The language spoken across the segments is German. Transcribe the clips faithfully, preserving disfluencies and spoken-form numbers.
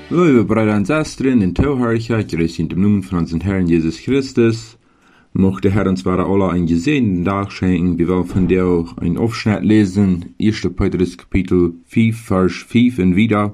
Liebe Brüder und Schwestern, in Tauherrlichkeit, grüß in dem Namen von unserem Herrn Jesus Christus. Mochte der Herr uns alle einen gesegneten Tag schenken. Wir wollen von dir auch einen Aufschnitt lesen. erster. Petrus Kapitel fünf, Vers fünf und wieder.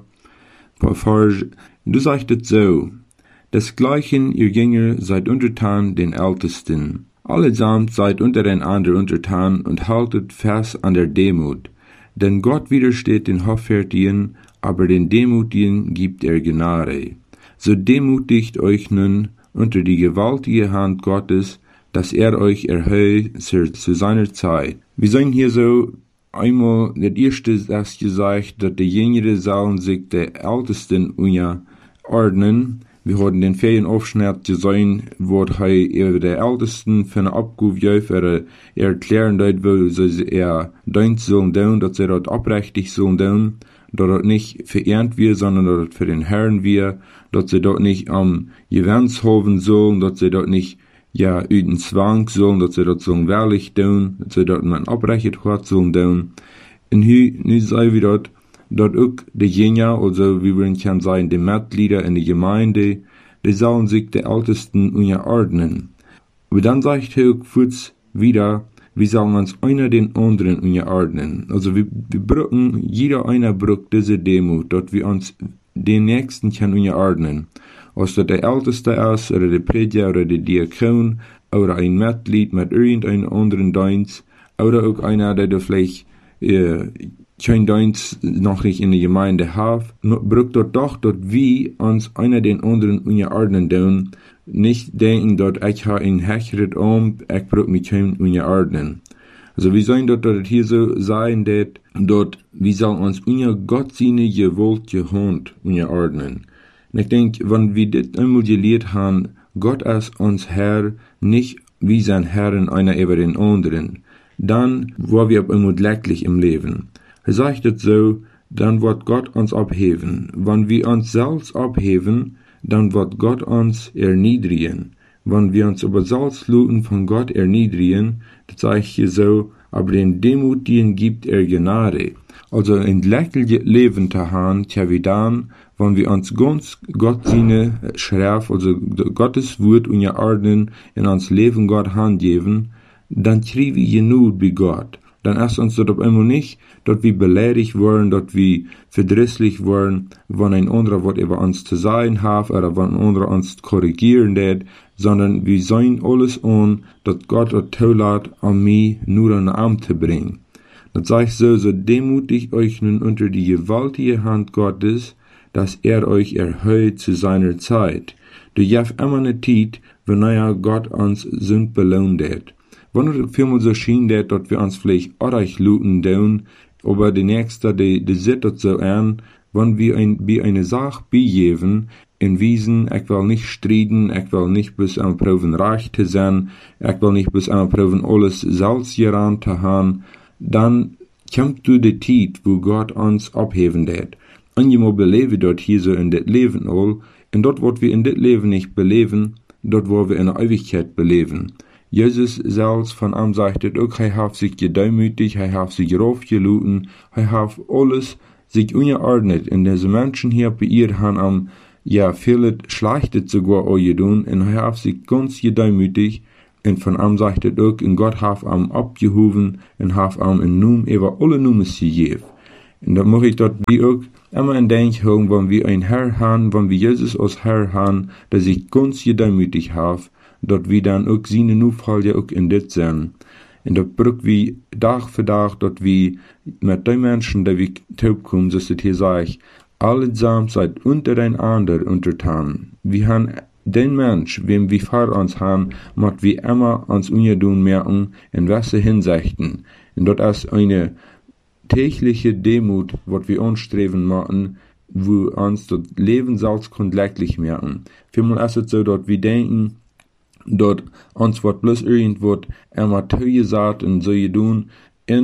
Du sagtet so: Desgleichen ihr Jünger seid untertan den Ältesten. Allesamt seid untereinander untertan und haltet fest an der Demut. Denn Gott widersteht den Hoffärtigen, aber den Demutigen gibt er Gnade. So demutigt euch nun unter die gewaltige Hand Gottes, dass er euch erhöht zu, zu seiner Zeit. Wir sehen hier so einmal, das erste, das gesagt, dass die Jüngere sollen sich der Ältesten unterordnen. Wir haben den Ferienaufschnitt gesehen, wo er der Ältesten von der Abgabe er erklären dort, wo sie er deint sollen tun, dass sie dort abrechtig sollen tun, dass dort nicht verehrt wird, sondern dort für den Herrn wird, dass sie dort nicht am Gewinns hoben sollen, dass sie dort nicht ja üten Zwang sollen, dass sie dort sollen wehrlich tun, dass sie dort man abrechtet hat sollen tun. Und hier, nu sei wir dort, dort auch die Jünger, also wie wir können sagen, die Mitglieder in der Gemeinde, die sollen sich der Ältesten unterordnen. Aber dann sagt er kurz wieder, wir sollen uns einer den anderen unterordnen. Also wir, wir brücken, jeder einer brückt diese Demut, dort wir uns den Nächsten können unterordnen. Ob das der Älteste ist, oder der Prediger, oder der Diakon, oder ein Mitglied mit irgendeinem anderen Dienst, oder auch einer, der da vielleicht äh, kein Dienst noch nicht in der Gemeinde hat, brückt dort doch, dort wir uns einer den anderen unterordnen tun, nicht denken, dort ich habe ein höheres Amt, ich brauche mich kein unterordnen. Also wir sollen dort, dort hier so sein, dass dort, wir sollen uns unter Gott seine gewollte Hand unterordnen. Und ich denke, wenn wir das einmal gelehrt haben, Gott ist uns Herr, nicht wie sein Herren einer über den anderen, dann waren wir auf einmal glücklich im Leben. Er sagt es so, dann wird Gott uns abheben. Wenn wir uns selbst abheben, dann wird Gott uns erniedrigen. Wenn wir uns aber selbst luten von Gott erniedrigen, das sage ich hier so, aber den Demutigen gibt er Gnade. Also ein glückliches Leben zu haben, tja wie dann, wenn wir uns ganz Gott seine Schrift, also Gottes Wort unterordnen, in uns Leben Gott handgeben, dann kriegen wir genug bei Gott. Dann ist uns dort auf einmal nicht, dort wir beleidigt worden, dort wir verdrießlich worden, wenn ein anderer was über uns zu sagen hat, oder wenn ein anderer uns korrigieren wird, sondern wir sehen alles an, dass Gott dort zulässt, an mich nur an Amt zu bringen. Das sage ich so, so demutigt euch nun unter die gewaltige Hand Gottes, dass er euch erhöht zu seiner Zeit. Du hast immer eine Zeit, wenn er Gott uns Sünd belohnt hat. Wenn es vielmal so schien, dass wir uns vielleicht auch luten tun, aber die Nächste, die, die sieht das so an, wenn wir ein, wie eine Sache begeben, in Wiesen, ich will nicht streiten, ich will nicht bis am Proben reich zu sein, ich will nicht bis am Proben alles selbst geran zu haben, dann kommt du die Zeit, wo Gott uns abheben wird. Einmal beleben dort hier so in das Leben all, und dort, wo wir in das Leben nicht beleben, dort, wo wir in der Ewigkeit beleben. Jesus selbst von ihm sagte, auch er hat sich gedemütigt, er hat sich raufgeluten, er hat alles sich unterordnet. Und diese Menschen hier bei ihr haben am, ja, viele Schlechtes sogar auch getan, und er hat sich ganz gedemütigt, und von ihm sagte auch, und Gott hat ihm abgehoben, und hat ihm einen Namen über alle Namen gegeben. Und da muss ich dort wie auch immer in Denk haben, wenn wir einen Herr haben, wenn wir Jesus als Herr haben, der sich ganz gedemütigt hat, dort wir dann auch seine Nachfolger auch in das sein. Und dort brück wir Tag für Tag, dort wir mit den Menschen, die wir taub kommen, so ist hier sage ich, allesamt seid untereinander untertan. Wir haben den Mensch, wem wir vor uns haben, muss wir immer uns untertun merken, in welche Hinsichten. Und dort ist eine tägliche Demut, was wir anstreben machen, wo uns das Leben selbst glücklich merken. Vielmal ist es so, dass wir denken, dort uns wird bloß irgendwas immer zugesagt und so tun, und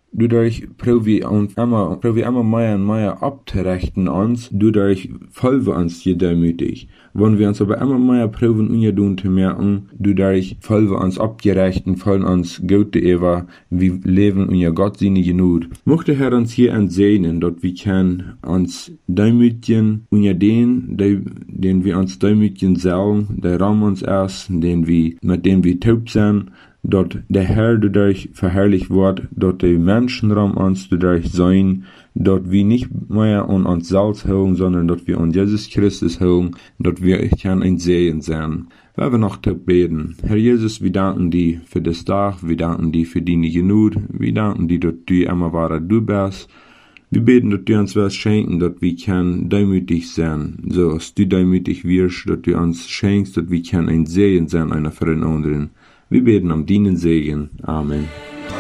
Dadurch probieren wir uns immer, probieren wir immer mehr und mehr abzurechten uns, dadurch folgen wir uns hier demütig. Wenn wir uns aber immer mehr proben, ungedun zu merken, dadurch folgen wir uns abgerechten, folgen uns gute Eva, wir leben unter Gott seine Genut. Möchte Herr uns hier entsegnen, dass wir können uns demütigen, unter den, den wir uns demütigen sollen, der Raum uns erst, den wir, mit dem wir taub sind, dort der Herr dadurch verherrlicht wird, dort die Menschen um uns dadurch sein, dort wir nicht mehr an uns selbst hören, sondern dort wir an Jesus Christus hören, dort wir kann ein Segen sein. Wir werden noch beten. Herr Jesus, wir danken dir für das Tag, wir danken dir für deine Genut, wir danken dir, dass du immer wahrer du bist. Wir beten, dass du uns was schenken, dass wir kann demütig sein, so als du demütig wirst, dass du uns schenkst, dass wir kann ein Segen sein, einer für den anderen. Wir beten um deinen Segen. Amen.